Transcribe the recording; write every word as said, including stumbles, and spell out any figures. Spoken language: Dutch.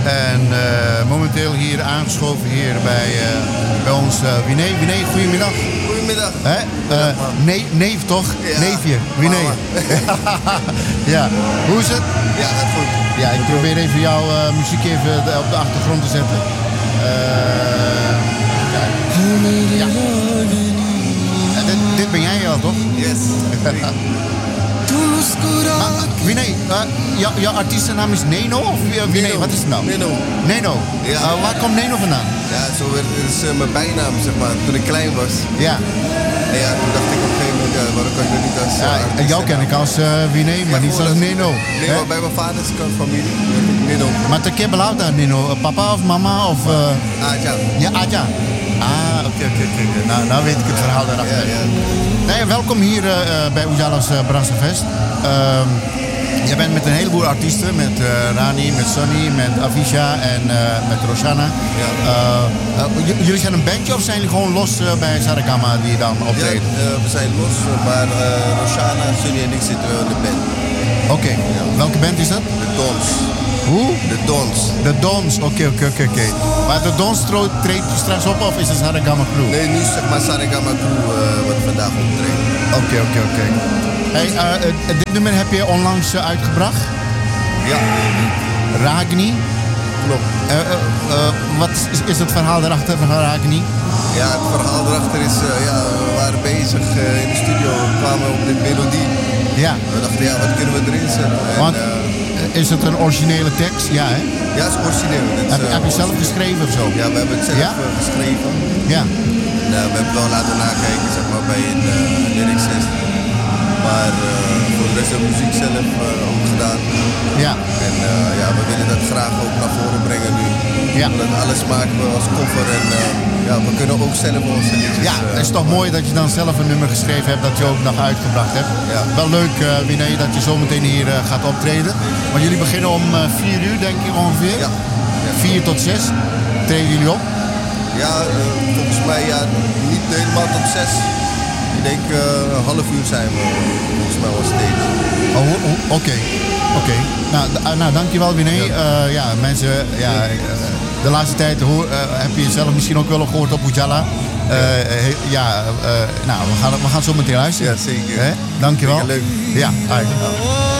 En uh, momenteel hier aangeschoven hier bij, uh, bij ons uh, Winné. Winné, goedemiddag. Goedemiddag. Hè? Uh, nee, neef toch? Ja. Neefje, Winné. Ja, hoe is het? Ja, dat goed. Ja, ik probeer even jouw uh, muziek even op de achtergrond te zetten. Uh, kijk. Ja. Ja, dit, dit ben jij al, toch? Yes. Maar, Winné, uh, jou, jouw artiestennaam is Neno? Of uh, Winné, wat is het nou? Neno. Neno. Ja. Uh, waar komt Neno vandaan? Ja, zo werd het is uh, mijn bijnaam, zeg maar, toen ik klein was. Ja. En ja, toen dacht ik op een gegeven moment, ja, waarom kan ik dat niet als uh, Ja, artiest jou ken ik als uh, Winné, maar ja, niet als Neno. Nee, maar bij mijn vaders kant familie, Neno. Maar te keer beluid daar, Neno? Papa of mama of... Uh... Ah, ja. Ja, Adja. Ah, oké, oké, oké. Nou, nou weet ik het verhaal daarachter. Ja, ja. Nee, welkom hier uh, bij Ujala's uh, Brassafest. Um, jij bent met een heleboel artiesten, met uh, Rani, met Sonny, met Avisha en uh, met Roshana. Ja. Uh, uh, j- jullie zijn een bandje of zijn jullie gewoon los uh, bij Sarakama die dan optreden? Ja, uh, we zijn los, maar uh, Roshana, Sunny en ik zitten in de band. Oké, okay. Ja. Welke band is dat? De Dons. Hoe? De Dons. De Dons, oké, oké, oké. Maar de Dons tro- treedt je straks op of is het Sarakama Crew? Nee, nu zeg maar Sarakama Crew uh, wat vandaag optreedt. Oké, oké, oké. Hey, uh, uh, dit nummer heb je onlangs uh, uitgebracht? Ja. Ragini? Klopt. Uh, uh, uh, wat is, is het verhaal daarachter van Ragini? Ja, het verhaal erachter is, uh, ja, we waren bezig uh, in de studio, we kwamen op dit melodie. Ja. We dachten, ja, wat kunnen we erin zetten? En, Want, uh, is het een originele tekst? Ja, hè? ja, het is origineel. Het is, Heb, uh, heb je zelf geschreven of zo? Ja, we hebben het zelf Ja? uh, geschreven. Ja. En, uh, we hebben het wel laten nakijken, zeg maar, bij een uh, lyricist. Maar uh, voor de rest de muziek zelf uh, ook gedaan. Ja. En uh, ja, we willen dat graag ook naar voren brengen nu. Ja. Want alles maken we als koffer en uh, ja, we kunnen ook zelf onze liedjes... Ja, uh, het is toch mooi dat je dan zelf een nummer geschreven hebt dat je ook nog uitgebracht hebt. Ja. Wel leuk, uh, Winné, dat je zometeen hier uh, gaat optreden. Want jullie beginnen om uh, vier uur, denk ik ongeveer. Ja. Ja. Vier tot zes treden jullie op. Ja, uh, volgens mij ja, niet helemaal tot zes. Ik denk uh, een half uur zijn we volgens mij wel steeds. Oh, oh, oké. Okay. Oké. Okay. Nou, d- nou, dankjewel Winné. Ja. Uh, ja, mensen, ja, uh, de laatste tijd hoor, uh, heb je zelf misschien ook wel gehoord op Ujala. Uh, he, ja, uh, nou, we gaan, we gaan zo meteen luisteren. Ja, zeker. Hè? Dankjewel. Zeker leuk. Ja,